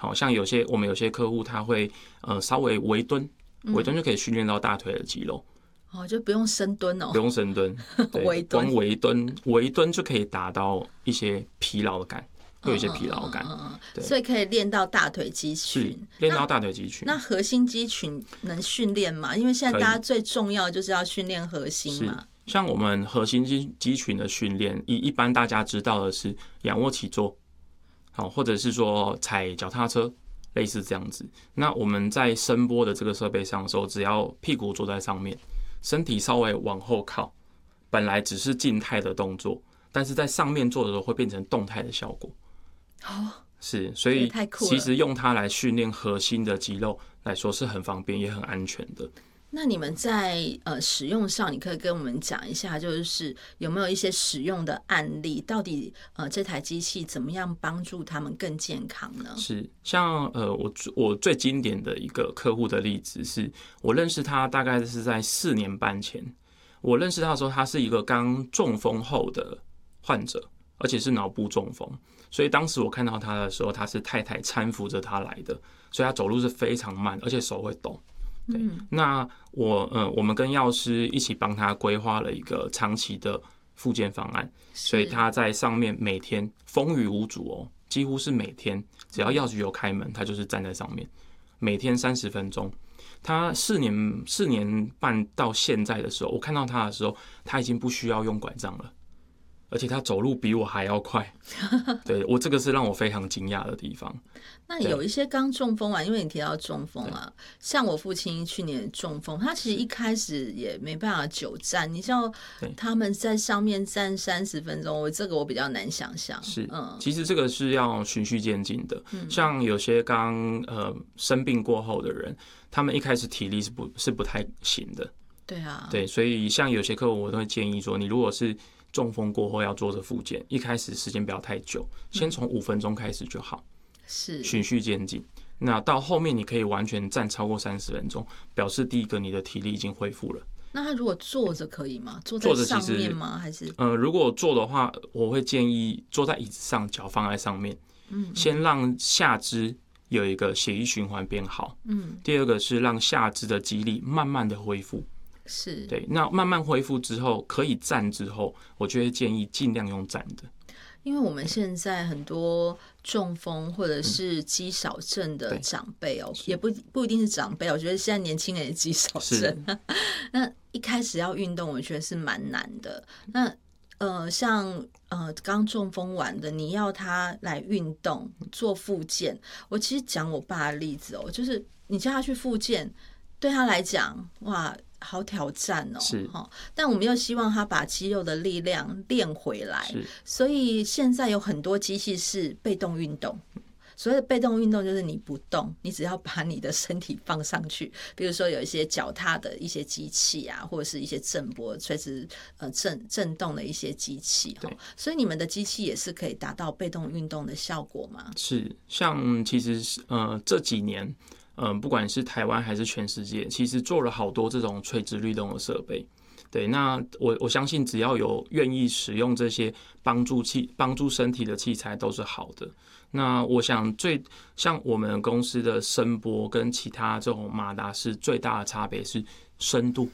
好像我们有些客户他会稍微微蹲，微蹲就可以训练到大腿的肌肉。 就不用深蹲哦， 不用深蹲，光微蹲就可以达到一些疲劳的感，会有一些疲劳感， 所以可以练到大腿肌群， 练到大腿肌群。 那核心肌群能训练吗？因为现在大家最重要就是要训练核心嘛。 像我们核心肌群的训练，一般大家知道的是仰卧起坐，好，或者是说踩脚踏车，类似这样子。那我们在声波的这个设备上的时候，只要屁股坐在上面，身体稍微往后靠，本来只是静态的动作，但是在上面做的时候会变成动态的效果。是，所以其实用它来训练核心的肌肉来说是很方便也很安全的。 那你们在使用上，你可以跟我们讲一下，就是有没有一些使用的案例？到底这台机器怎么样帮助他们更健康呢？ 是，像我最经典的一个客户的例子是，我认识他大概是在4年半前。我认识他的时候，他是一个刚中风后的患者，而且是脑部中风。所以当时我看到他的时候，他是太太搀扶着他来的，所以他走路是非常慢，而且手会抖。对，那我们跟药师一起帮他规划了一个长期的复健方案，所以他在上面每天风雨无阻哦，几乎是每天只要药局有开门，他就是站在上面，每天30分钟。他4年半到现在的时候，我看到他的时候，他已经不需要用拐杖了。而且他走路比我还要快，对，我这个是让我非常惊讶的地方。 那有一些刚中风啊，因为你提到中风啊，像我父亲去年中风，他其实一开始也没办法久站，你知道他们在上面站30分钟，这个我比较难想象。 是，其实这个是要循序渐进的。像有些刚生病过后的人，他们一开始体力是不太行的。 对啊， 对，所以像有些客户我都会建议说，你如果是中风过后要做这复健，一开始时间不要太久，先从5分钟开始就好， 是循序渐进。那到后面你可以完全站超过30分钟，表示第一个你的体力已经恢复了。 那他如果坐着可以吗？坐在上面吗？还是如果坐的话，我会建议坐在椅子上，脚放在上面，先让下肢有一个血液循环变好。第二个是让下肢的肌力慢慢的恢复。 是， 对，那慢慢恢复之后，可以站之后，我就会建议尽量用站的。 因为我们现在很多中风或者是肌少症的长辈也不一定是长辈，我觉得现在年轻人也肌少症。那一开始要运动，我觉得是蛮难的。那像刚中风完的，你要他来运动做复健，我其实讲我爸的例子就是你叫他去复健，对他来讲，哇，好挑战但我们又希望他把肌肉的力量练回来，所以现在有很多机器是被动运动。所谓的被动运动就是你不动，你只要把你的身体放上去，比如说有一些脚踏的一些机器啊，或者是一些震波垂直震动的一些机器。所以你们的机器也是可以达到被动运动的效果吗？ 是，像其实这几年不管是台湾还是全世界，其实做了好多这种垂直律动的设备。对，那我相信只要有愿意使用这些帮助身体的器材都是好的。那我想像我们公司的声波跟其他这种马达是最大的差别是深度。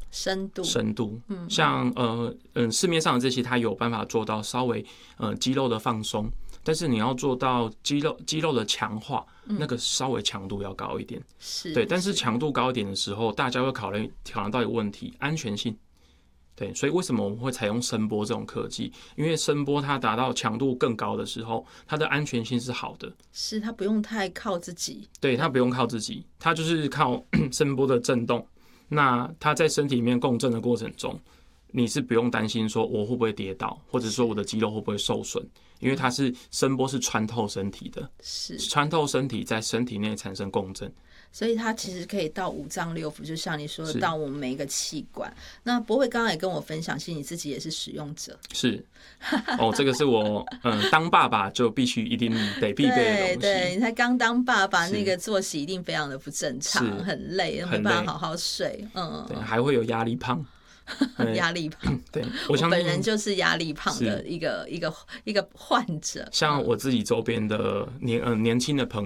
像市面上的这些它有办法做到稍微肌肉的放松，但是你要做到肌肉的强化，那个稍微强度要高一点。对，但是强度高一点的时候，大家会考虑到一个问题，安全性。对，所以为什么我们会采用声波这种科技？因为声波它达到强度更高的时候，它的安全性是好的。 是，它不用太靠自己。 对，它不用靠自己，它就是靠声波的震动。那它在身体里面共振的过程中，你是不用担心说我会不会跌倒，或者说我的肌肉会不会受损，因为它是声波是穿透身体的，是穿透身体，在身体内产生共振。 所以它其实可以到5脏6腑，就像你说的，到我们每一个器官。那博慧刚刚也跟我分享，其实你自己也是使用者。 是这个是我当爸爸就一定得必备的东西。 对，你才刚当爸爸，那个作息一定非常的不正常，很累，没办法好好睡。 对，还会有压力胖。 压力胖， 对， 我本人就是压力胖的一个患者。 像我自己周边的年轻的朋